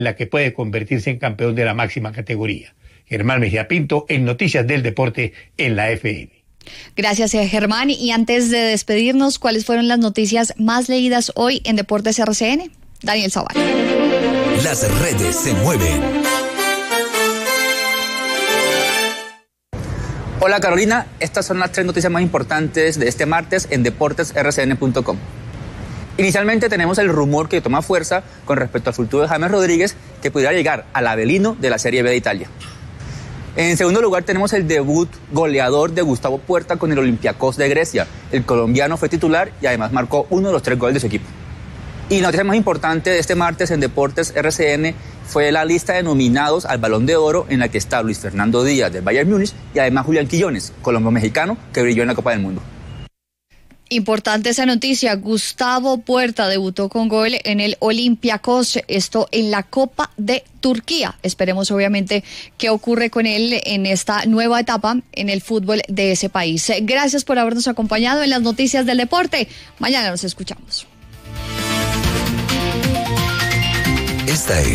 la que puede convertirse en campeón de la máxima categoría. Germán Mejía Pinto, en Noticias del Deporte en la FM. Gracias, Germán. Y antes de despedirnos, ¿cuáles fueron las noticias más leídas hoy en Deportes RCN? Daniel Zavala. Las redes se mueven. Hola Carolina, estas son las 3 noticias más importantes de este martes en deportesrcn.com. Inicialmente tenemos el rumor que toma fuerza con respecto al futuro de James Rodríguez, que pudiera llegar al Avellino de la Serie B de Italia. En segundo lugar tenemos el debut goleador de Gustavo Puerta con el Olympiacos de Grecia. El colombiano fue titular y además marcó uno de los 3 goles de su equipo. Y la noticia más importante de este martes en Deportes RCN fue la lista de nominados al Balón de Oro, en la que está Luis Fernando Díaz del Bayern Múnich y además Julián Quillones, colombo-mexicano que brilló en la Copa del Mundo. Importante esa noticia, Gustavo Puerta debutó con gol en el Olympiacos, esto en la Copa de Turquía. Esperemos obviamente qué ocurre con él en esta nueva etapa en el fútbol de ese país. Gracias por habernos acompañado en las noticias del deporte. Mañana nos escuchamos. Esta es